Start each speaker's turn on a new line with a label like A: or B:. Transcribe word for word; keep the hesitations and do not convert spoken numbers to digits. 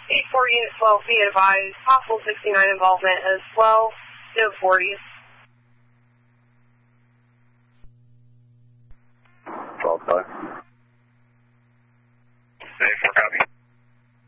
A: eight forty, twelve, be advised, possible sixty-nine involvement as well, no forties.